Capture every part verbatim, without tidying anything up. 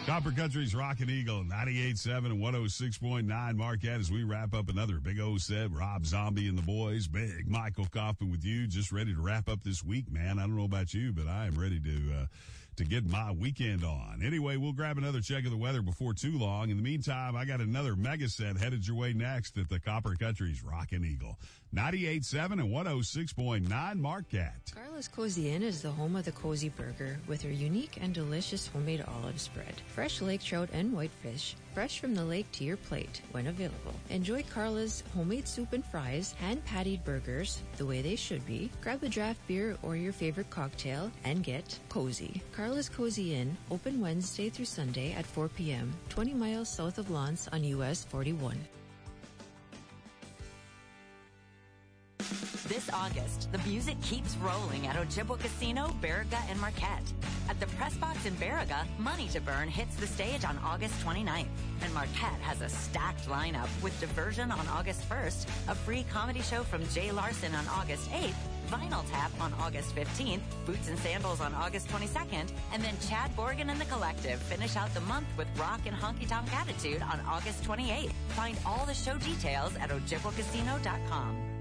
Copper Country's Rockin' Eagle, ninety-eight point seven and one oh six point nine Marquette, as we wrap up another Big O set. Rob Zombie and the boys, Big Michael Kaufman with you, just ready to wrap up this week, man. I don't know about you, but I am ready to, uh, to get my weekend on. Anyway, we'll grab another check of the weather before too long. In the meantime, I got another mega set headed your way next at the Copper Country's Rockin' Eagle, ninety-eight point seven and one oh six point nine Marquette. Carla's Cozy Inn is the home of the Cozy Burger with her unique and delicious homemade olive spread. Fresh lake trout and whitefish, fresh from the lake to your plate when available. Enjoy Carla's homemade soup and fries, hand-pattied burgers, the way they should be. Grab a draft beer or your favorite cocktail and get cozy. Carla's Cozy Inn, open Wednesday through Sunday at four p.m., twenty miles south of Lance on U S forty-one. This August, the music keeps rolling at Ojibwa Casino, Baraga, and Marquette. At the Press Box in Baraga, Money to Burn hits the stage on August twenty-ninth. And Marquette has a stacked lineup with Diversion on August first, a free comedy show from Jay Larson on August eighth, Vinyl Tap on August fifteenth, Boots and Sandals on August twenty-second, and then Chad Borgen and the Collective finish out the month with Rock and Honky Tonk Attitude on August twenty-eighth. Find all the show details at ojibwa casino dot com.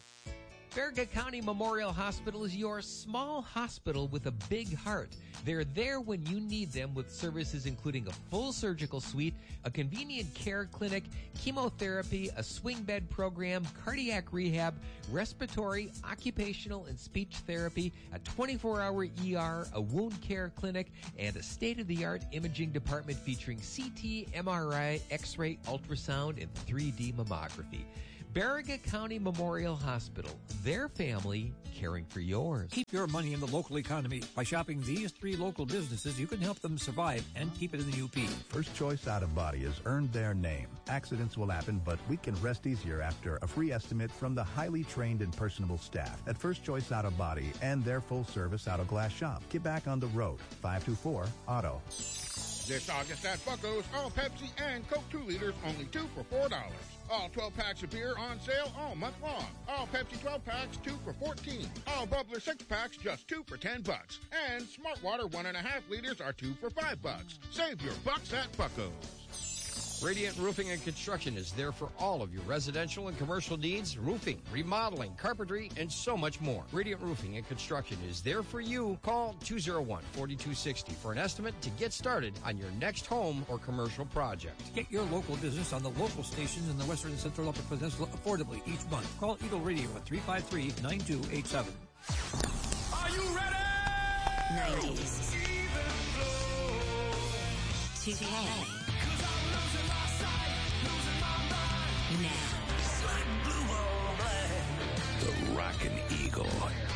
Baraga County Memorial Hospital is your small hospital with a big heart. They're there when you need them with services including a full surgical suite, a convenient care clinic, chemotherapy, a swing bed program, cardiac rehab, respiratory, occupational, and speech therapy, a twenty-four hour E R, a wound care clinic, and a state-of-the-art imaging department featuring C T, M R I, X-ray, ultrasound, and three D mammography. Baraga County Memorial Hospital, their family caring for yours. Keep your money in the local economy. By shopping these three local businesses, you can help them survive and keep it in the U P. First Choice Auto Body has earned their name. Accidents will happen, but we can rest easier after a free estimate from the highly trained and personable staff at First Choice Auto Body and their full-service auto glass shop. Get back on the road. five two four auto. This August at Buc-oo's, all Pepsi and Coke two liters only two for four dollars. All twelve packs of beer on sale all month long. All Pepsi twelve packs, two for fourteen. All Bubbler six packs, just two for ten bucks. And Smart Water one and a half liters are two for five bucks. Save your bucks at Buc-oo's. Radiant Roofing and Construction is there for all of your residential and commercial needs, roofing, remodeling, carpentry, and so much more. Radiant Roofing and Construction is there for you. Call two oh one, four two six oh for an estimate to get started on your next home or commercial project. Get your local business on the local stations in the Western and Central Upper Peninsula affordably each month. Call Eagle Radio at three five three, nine two eight seven. Are you ready? nineties. two K. The Rockin' Eagle.